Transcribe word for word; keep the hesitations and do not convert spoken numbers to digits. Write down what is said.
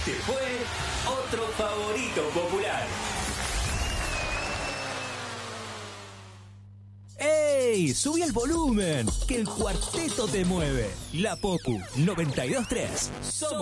Este fue otro favorito popular. ¡Ey! ¡Subí el volumen! Que el cuarteto te mueve. La Popu noventa y dos punto tres. Somos